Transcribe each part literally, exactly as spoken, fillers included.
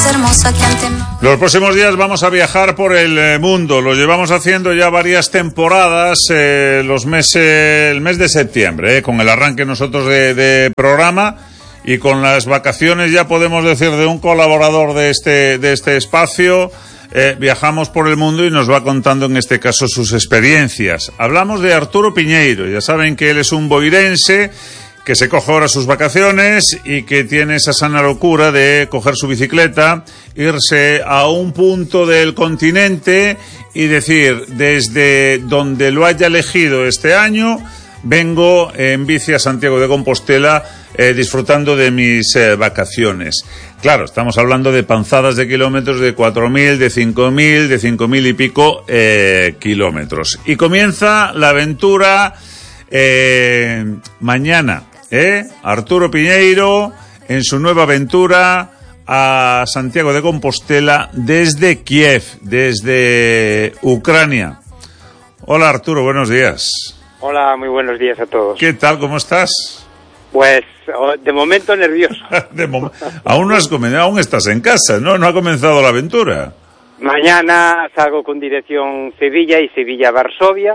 hermosa que ante no... Los próximos días vamos a viajar por el eh, mundo. Lo llevamos haciendo ya varias temporadas, eh, los meses, el mes de septiembre, eh, con el arranque nosotros de, de programa y con las vacaciones, ya podemos decir, de un colaborador de este, de este espacio. Eh, viajamos por el mundo y nos va contando en este caso sus experiencias. Hablamos de Arturo Piñeiro. Ya saben que él es un boirense que se coge ahora sus vacaciones y que tiene esa sana locura de coger su bicicleta, irse a un punto del continente y decir, desde donde lo haya elegido este año, vengo en bici a Santiago de Compostela eh, disfrutando de mis eh, vacaciones. Claro, estamos hablando de panzadas de kilómetros de cuatro mil, de cinco mil, de cinco mil y pico eh, kilómetros. Y comienza la aventura eh, mañana. ¿Eh? Arturo Piñeiro en su nueva aventura a Santiago de Compostela desde Kiev, desde Ucrania. Hola Arturo, buenos días. Hola, muy buenos días a todos. ¿Qué tal? ¿Cómo estás? Pues de momento nervioso. de mom- aún no has comido, aún estás en casa, ¿no? No ha comenzado la aventura. Mañana salgo con dirección Sevilla y Sevilla-Varsovia.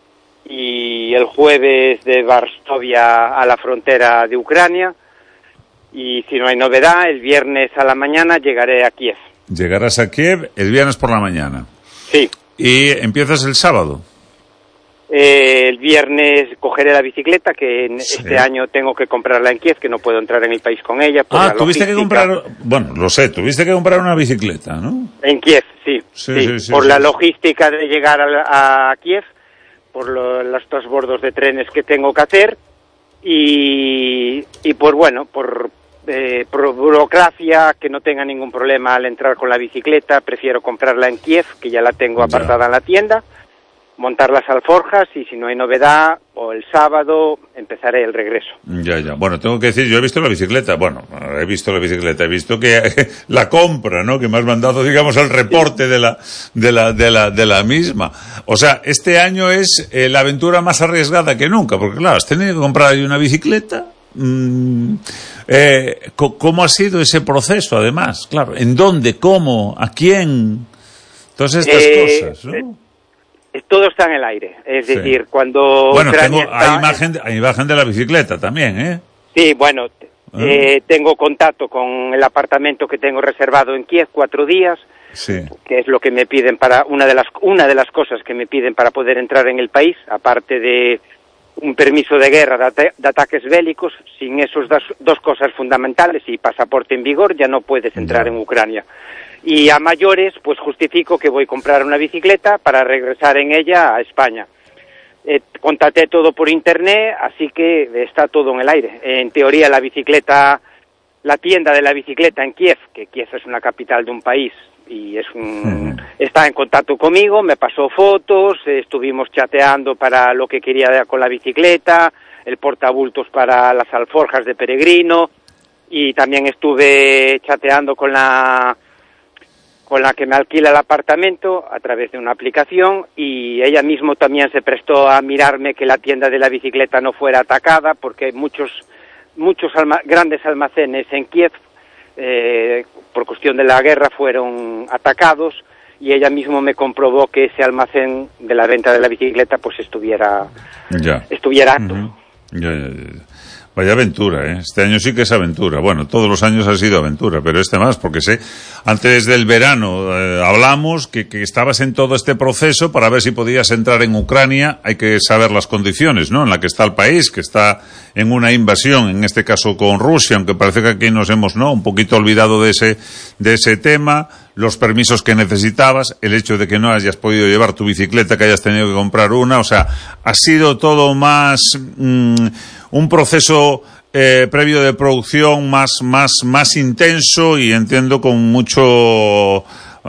Y el jueves de Varsovia a la frontera de Ucrania, y si no hay novedad, el viernes a la mañana llegaré a Kiev. Llegarás a Kiev el viernes por la mañana. Sí. ¿Y empiezas el sábado? Eh, el viernes cogeré la bicicleta, que en Sí. este año tengo que comprarla en Kiev, que no puedo entrar en el país con ella. Por Ah, la tuviste que logística. comprar, bueno, lo sé, tuviste que comprar una bicicleta, ¿no? En Kiev, sí. Sí, sí, sí, sí, por sí, la sí. logística de llegar a, a Kiev, por lo, los transbordos de trenes que tengo que hacer y, y por, bueno, por, eh, por burocracia, que no tenga ningún problema al entrar con la bicicleta, prefiero comprarla en Kiev, que ya la tengo Ya. apartada en la tienda, montar las alforjas y si no hay novedad, o el sábado empezaré el regreso. Ya, ya. Bueno, tengo que decir, yo he visto la bicicleta. Bueno, he visto la bicicleta, he visto que la compra, ¿no? Que me has mandado, digamos, el reporte de la, de la, de la, de la misma. O sea, este año es eh, la aventura más arriesgada que nunca, porque claro, has tenido que comprar ahí una bicicleta. Mm, eh, ¿Cómo ha sido ese proceso, además? Claro, ¿en dónde? ¿Cómo? ¿A quién? Todas estas Eh, cosas, ¿no? eh, Todo está en el aire, es Sí. decir, cuando Bueno, Ucrania tengo, está- hay imagen, de- hay imagen de la bicicleta también, ¿eh? Sí, bueno, Ah. eh, tengo contacto con el apartamento que tengo reservado en Kiev, cuatro días, Sí. que es lo que me piden para, una de las, una de las cosas que me piden para poder entrar en el país, aparte de un permiso de guerra, de, ata- de ataques bélicos. Sin esos dos, dos cosas fundamentales y pasaporte en vigor, ya no puedes entrar Ya. en Ucrania. Y a mayores, pues justifico que voy a comprar una bicicleta para regresar en ella a España. Eh, contacté todo por internet, así que está todo en el aire. En teoría, la bicicleta, la tienda de la bicicleta en Kiev, que Kiev es una capital de un país y es un, Ujú. está en contacto conmigo, me pasó fotos, eh, estuvimos chateando para lo que quería con la bicicleta, el portabultos para las alforjas de peregrino, y también estuve chateando con la con la que me alquila el apartamento a través de una aplicación, y ella mismo también se prestó a mirarme que la tienda de la bicicleta no fuera atacada, porque muchos muchos alma- grandes almacenes en Kiev eh, por cuestión de la guerra fueron atacados, y ella mismo me comprobó que ese almacén de la venta de la bicicleta pues estuviera Ya. estuviera apto. Ujú. Ya, ya, ya. Vaya aventura, ¿eh? Este año sí que es aventura. Bueno, todos los años ha sido aventura, pero este más, porque sé, antes del verano eh, hablamos que, que estabas en todo este proceso para ver si podías entrar en Ucrania. Hay que saber las condiciones, ¿no?, en la que está el país, que está en una invasión, en este caso con Rusia, aunque parece que aquí nos hemos, ¿no?, un poquito olvidado de ese, de ese tema, los permisos que necesitabas, el hecho de que no hayas podido llevar tu bicicleta, que hayas tenido que comprar una. O sea, ha sido todo más, mmm, un proceso eh, previo de producción más, más, más intenso, y entiendo con mucho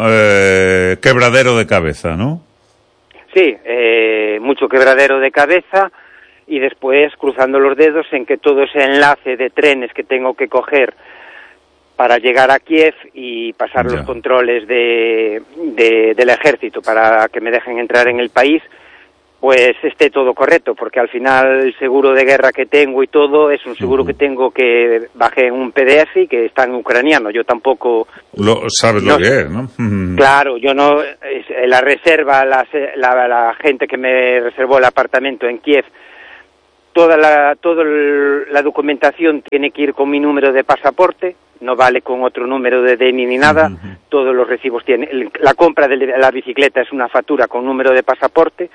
eh, quebradero de cabeza, ¿no? Sí, eh, mucho quebradero de cabeza, y después cruzando los dedos en que todo ese enlace de trenes que tengo que coger para llegar a Kiev y pasar Ya. los controles de, de, del ejército para que me dejen entrar en el país, pues esté todo correcto, porque al final el seguro de guerra que tengo y todo es un seguro uh-huh. que tengo que bajé en un P D F y que está en ucraniano. Yo tampoco... Lo, sabes no, lo que es, ¿no? Claro, yo no... Es, la reserva, la, la, la gente que me reservó el apartamento en Kiev, toda la toda la documentación tiene que ir con mi número de pasaporte, no vale con otro número de D N I ni nada, uh-huh. todos los recibos tienen... La compra de la bicicleta es una factura con número de pasaporte.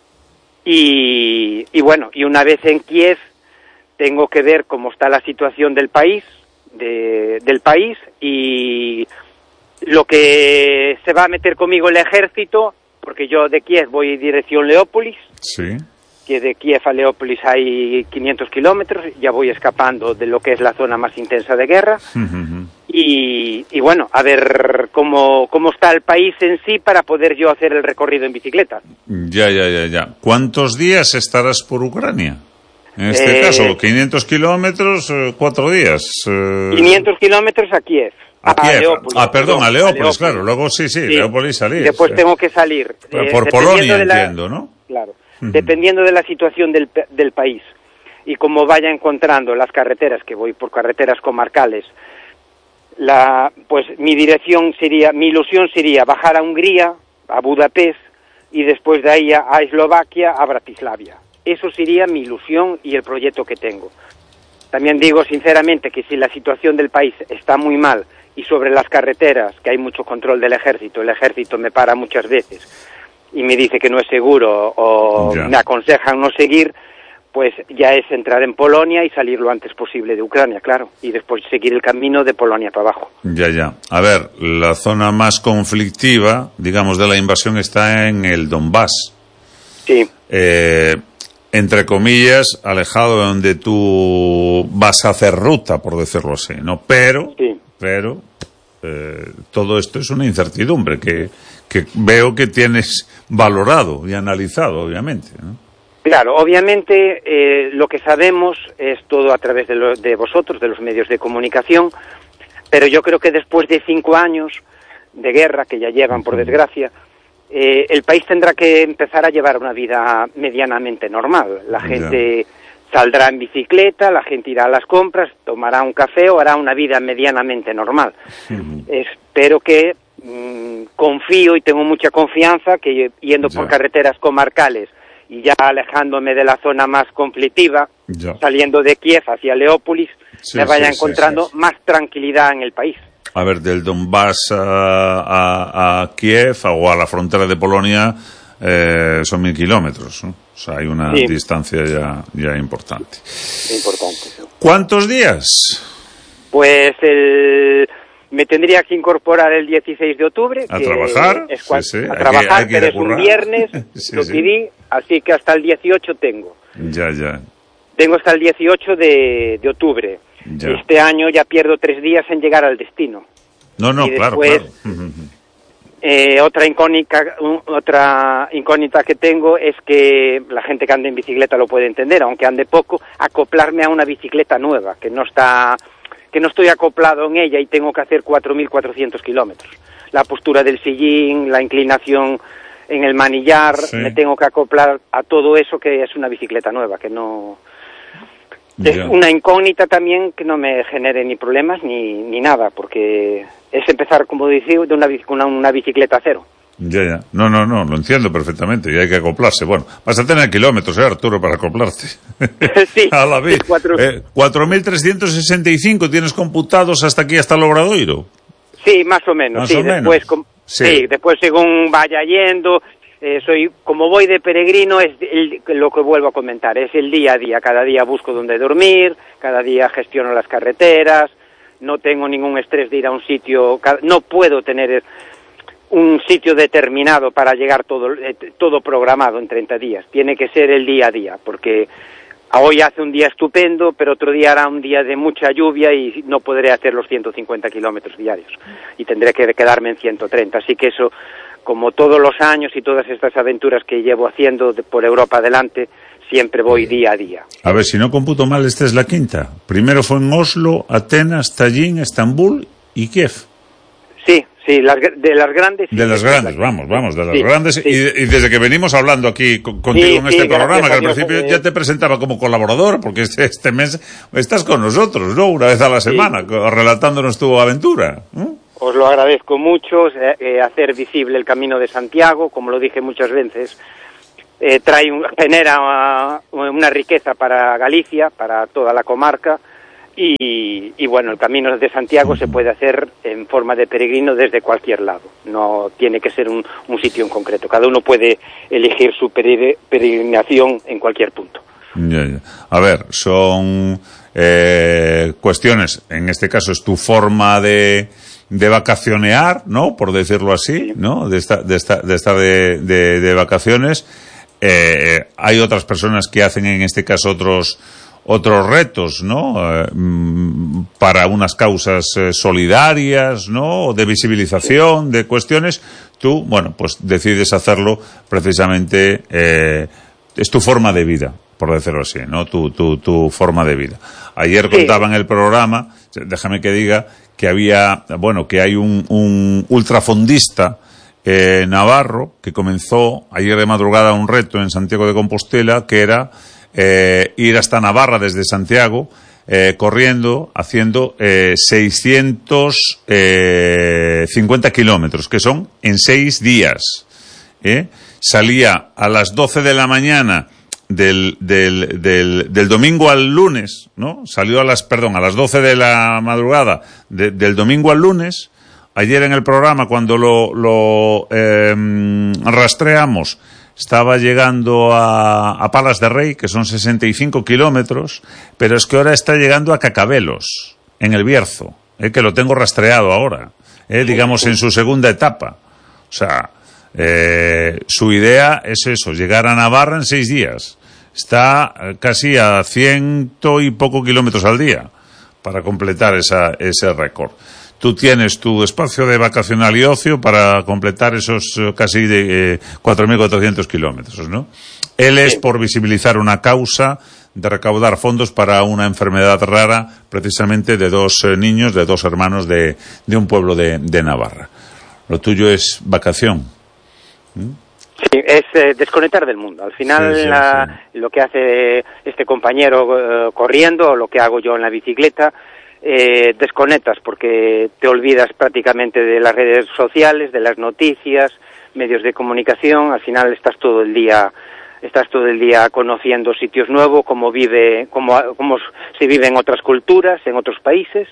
Y, y bueno, y una vez en Kiev tengo que ver cómo está la situación del país, de, del país y lo que se va a meter conmigo el ejército, porque yo de Kiev voy dirección Leópolis, sí. que de Kiev a Leópolis hay quinientos kilómetros, ya voy escapando de lo que es la zona más intensa de guerra. Uh-huh. Y, y bueno, a ver cómo, cómo está el país en sí para poder yo hacer el recorrido en bicicleta. Ya, ya, ya, ya. ¿Cuántos días estarás por Ucrania? En este eh, caso, quinientos kilómetros, cuatro días. Eh... quinientos kilómetros a Kiev. A, a Kiev. Leópolis, ah, perdón, a Leópolis, a Leópolis, claro. Luego sí, sí, sí. Leópolis salir. Después sí. tengo que salir. Eh, por Polonia, de la... entiendo, ¿no? Claro. Uh-huh. Dependiendo de la situación del, del país y como vaya encontrando las carreteras, que voy por carreteras comarcales, la, pues mi dirección sería, mi ilusión sería bajar a Hungría, a Budapest, y después de ahí a, a Eslovaquia, a Bratislavia. Eso sería mi ilusión y el proyecto que tengo. También digo sinceramente que si la situación del país está muy mal y sobre las carreteras, que hay mucho control del ejército, el ejército me para muchas veces y me dice que no es seguro o ya. me aconsejan no seguir, pues ya es entrar en Polonia y salir lo antes posible de Ucrania, claro, y después seguir el camino de Polonia para abajo. Ya, ya. A ver, la zona más conflictiva, digamos, de la invasión está en el Donbass. Sí. Eh, entre comillas, alejado de donde tú vas a hacer ruta, por decirlo así, ¿no? Pero, sí. pero, eh, todo esto es una incertidumbre que, que veo que tienes valorado y analizado, obviamente, ¿no? Claro, obviamente eh, lo que sabemos es todo a través de, lo, de vosotros, de los medios de comunicación, pero yo creo que después de cinco años de guerra, que ya llevan por desgracia, eh, el país tendrá que empezar a llevar una vida medianamente normal. La gente ya. saldrá en bicicleta, la gente irá a las compras, tomará un café o hará una vida medianamente normal. Uh-huh. Espero que, mmm, confío y tengo mucha confianza que yendo ya. por carreteras comarcales y ya alejándome de la zona más conflictiva, ya. saliendo de Kiev hacia Leópolis, sí, me vaya sí, encontrando sí, sí. más tranquilidad en el país. A ver, del Donbass a, a, a Kiev o a la frontera de Polonia eh, son mil kilómetros, ¿no? O sea, hay una sí. distancia ya, ya importante. Importante. Sí. ¿Cuántos días? Pues el... me tendría que incorporar el dieciséis de octubre. ¿A que trabajar? Es cual, sí, sí. A trabajar, hay que, hay pero es un viernes, sí, lo sí. pedí, así que hasta el dieciocho tengo. Ya, ya. Tengo hasta el dieciocho de, de octubre. Ya. Este año ya pierdo tres días en llegar al destino. No, no, y claro, después, claro. Eh, otra incógnita, otra incógnita que tengo es que la gente que anda en bicicleta lo puede entender, aunque ande poco, acoplarme a una bicicleta nueva, que no está... que no estoy acoplado en ella y tengo que hacer cuatro mil cuatrocientos kilómetros. La postura del sillín, la inclinación en el manillar, sí. me tengo que acoplar a todo eso que es una bicicleta nueva, que no... Es yeah. una incógnita también que no me genere ni problemas ni, ni nada, porque es empezar, como decía, de una, una, una bicicleta cero. Ya, ya. No, no, no, lo entiendo perfectamente y hay que acoplarse. Bueno, vas a tener kilómetros, ¿eh, Arturo, para acoplarte? Sí. A la vez. Cuatro... Eh, cuatro mil trescientos sesenta y cinco tienes computados hasta aquí, hasta el Obradoiro. Sí, más o menos. Más sí, o después, menos. Com... Sí. sí, después según vaya yendo, eh, soy como voy de peregrino, es el, lo que vuelvo a comentar, es el día a día. Cada día busco dónde dormir, cada día gestiono las carreteras, no tengo ningún estrés de ir a un sitio, no puedo tener un sitio determinado para llegar todo, eh, todo programado en treinta días. Tiene que ser el día a día, porque hoy hace un día estupendo, pero otro día hará un día de mucha lluvia y no podré hacer los ciento cincuenta kilómetros diarios. Y tendré que quedarme en ciento treinta. Así que eso, como todos los años y todas estas aventuras que llevo haciendo de, por Europa adelante, siempre voy día a día. A ver, si no computo mal, esta es la quinta. Primero fue en Oslo, Atenas, Tallin, Estambul y Kiev. Sí, Sí, las, de las grandes. De las grandes, vamos, vamos, de las sí, grandes. Sí. Y, y desde que venimos hablando aquí con, contigo sí, en este sí, programa, que al Dios, principio eh, ya te presentaba como colaborador, porque este, este mes estás con nosotros, ¿no? Una vez a la semana, sí, relatándonos tu aventura. ¿eh? Os lo agradezco mucho, eh, eh, hacer visible el Camino de Santiago, como lo dije muchas veces, eh, trae un, genera una, una riqueza para Galicia, para toda la comarca. Y, y bueno, el Camino de Santiago se puede hacer en forma de peregrino desde cualquier lado, no tiene que ser un, un sitio en concreto, cada uno puede elegir su peregrinación en cualquier punto. Ya, ya. A ver, son eh, cuestiones, en este caso es tu forma de, de vacacionear, ¿no? Por decirlo así, sí, ¿no? De estar de, esta, de, estar de, de, de vacaciones. Eh, hay otras personas que hacen en este caso otros otros retos, ¿no? Eh, para unas causas eh, solidarias, ¿no? De visibilización de cuestiones. Tú, bueno, pues decides hacerlo precisamente, eh, es tu forma de vida, por decirlo así, ¿no? Tu, tu, tu forma de vida. Ayer sí. Contaba en el programa, déjame que diga, que había, bueno, que hay un, un ultrafondista eh, navarro que comenzó ayer de madrugada un reto en Santiago de Compostela que era Eh, ir hasta Navarra desde Santiago, eh, corriendo, haciendo eh, seiscientos cincuenta kilómetros, que son en seis días. ¿eh? Salía a las doce de la mañana del, del, del, del domingo al lunes, ¿no? Salió a las, perdón, a las doce de la madrugada de, del domingo al lunes. Ayer en el programa, cuando lo, lo eh, rastreamos, estaba llegando a, a Palas de Rey, que son sesenta y cinco kilómetros, pero es que ahora está llegando a Cacabelos, en el Bierzo, eh, que lo tengo rastreado ahora, eh, digamos en su segunda etapa. O sea, eh, su idea es eso, llegar a Navarra en seis días. Está casi a ciento y poco kilómetros al día para completar esa, ese récord. Tú tienes tu espacio de vacacional y ocio para completar esos eh, casi de eh, cuatro mil cuatrocientos kilómetros, ¿no? Él es por visibilizar una causa de recaudar fondos para una enfermedad rara, precisamente de dos eh, niños, de dos hermanos de, de un pueblo de, de Navarra. Lo tuyo es vacación. ¿Mm? Sí, es eh, desconectar del mundo. Al final, sí, sí, la, sí. Lo que hace este compañero eh, corriendo, o lo que hago yo en la bicicleta, Eh, desconectas porque te olvidas prácticamente de las redes sociales, de las noticias, medios de comunicación. Al final estás todo el día, estás todo el día conociendo sitios nuevos, cómo vive, cómo, cómo se vive en otras culturas, en otros países,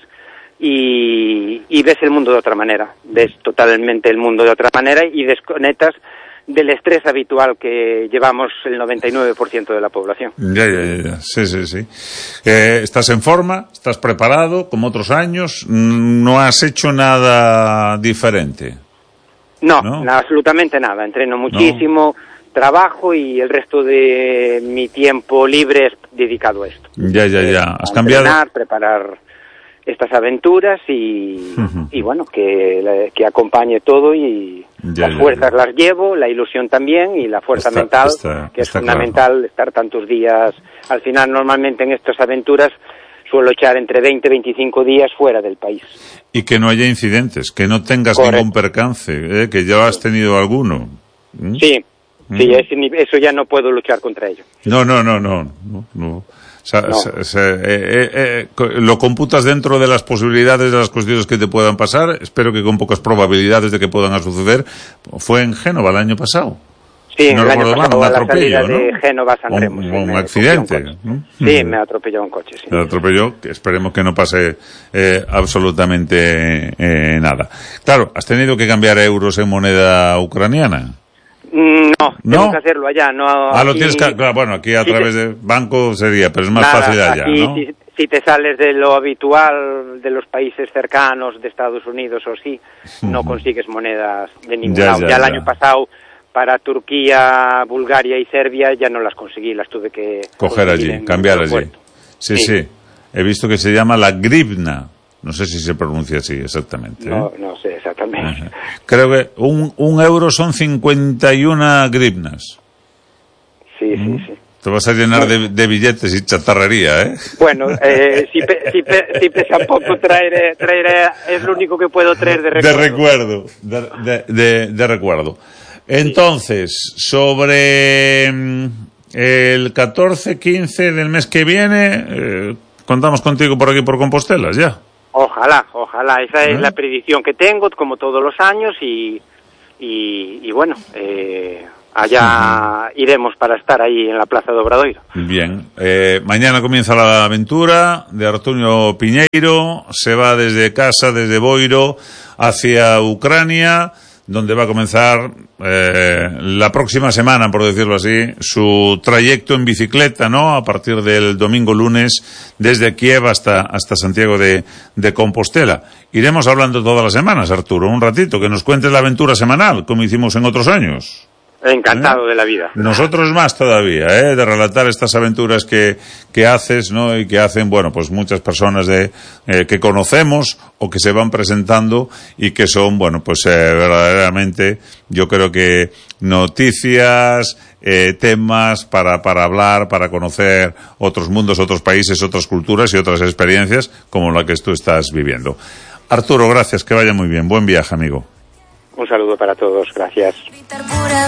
y, y ves el mundo de otra manera, ves totalmente el mundo de otra manera y desconectas del estrés habitual que llevamos el noventa y nueve por ciento de la población. Ya, ya, ya, sí, sí, sí. Eh, ¿Estás en forma? ¿Estás preparado como otros años? ¿No has hecho nada diferente? No, ¿no? absolutamente nada. Entreno muchísimo, no. trabajo y el resto de mi tiempo libre es dedicado a esto. Ya, ya, ya. ¿Has a cambiado? Entrenar, preparar estas aventuras y, uh-huh. y bueno, que, que acompañe todo y ya, las fuerzas ya, ya. las llevo, la ilusión también y la fuerza está, mental, está, que es fundamental claro. estar tantos días. Al final, normalmente en estas aventuras suelo echar entre veinte y veinticinco días fuera del país. Y que no haya incidentes, que no tengas Correcto. ningún percance, ¿eh? Que ya has tenido alguno. ¿Mm? Sí, ¿Mm? sí, eso ya no puedo luchar contra ello. No, no, no, no, no, no. O sea, no. se, se, eh, eh, eh, lo computas dentro de las posibilidades de las cuestiones que te puedan pasar. Espero que con pocas probabilidades de que puedan suceder. Fue en Génova el año pasado. Sí, no el año pasado mal, un a la salida ¿no? de Génova San Remo. Un, sí, un accidente. Un sí, me atropelló un coche. Sí. Me atropelló, que esperemos que no pase eh, absolutamente eh, nada. Claro, ¿has tenido que cambiar euros en moneda ucraniana? No, tengo ¿No? que hacerlo allá. No, ah, aquí, lo tienes que... Claro, bueno, aquí a sí, través de banco sería, pero es más nada, fácil allá, aquí, ¿no? Si, si te sales de lo habitual de los países cercanos, de Estados Unidos o sí, no uh-huh. consigues monedas de ningún ya, lado. Ya, ya el ya. año pasado, para Turquía, Bulgaria y Serbia, ya no las conseguí, las tuve que... Coger allí, cambiar allí. Sí, sí, sí. He visto que se llama la grivna. No sé si se pronuncia así exactamente. ¿eh? No, no sé exactamente. Ajá. Creo que un, un euro son cincuenta y una grivnas. Sí, sí, sí. Te vas a llenar de, de billetes y chatarrería, ¿eh? Bueno, eh, si, pe, si, pe, si pesa poco traer, traer, es lo único que puedo traer de recuerdo. De recuerdo, de, de, de, de recuerdo. Entonces, sobre el catorce, quince del mes que viene, eh, contamos contigo por aquí por Compostela, ya. Ojalá, ojalá. Esa es ¿Eh? la predicción que tengo, como todos los años, y, y, y bueno, eh, allá uh-huh. iremos para estar ahí en la Plaza de Obradoiro. Bien. Eh, mañana comienza la aventura de Artuño Piñeiro. Se va desde casa, desde Boiro, hacia Ucrania, donde va a comenzar eh, la próxima semana, por decirlo así, su trayecto en bicicleta, ¿no? A partir del domingo lunes, desde Kiev hasta, hasta Santiago de, de Compostela. Iremos hablando todas las semanas, Arturo, un ratito, que nos cuentes la aventura semanal, como hicimos en otros años. Encantado ¿Eh? de la vida. Nosotros más todavía, ¿eh? De relatar estas aventuras que, que haces, ¿no? Y que hacen, bueno, pues muchas personas de, eh, que conocemos o que se van presentando y que son, bueno, pues eh, verdaderamente, yo creo que noticias, eh, temas para, para hablar, para conocer otros mundos, otros países, otras culturas y otras experiencias como la que tú estás viviendo. Arturo, gracias, que vaya muy bien. Buen viaje, amigo. Un saludo para todos, gracias.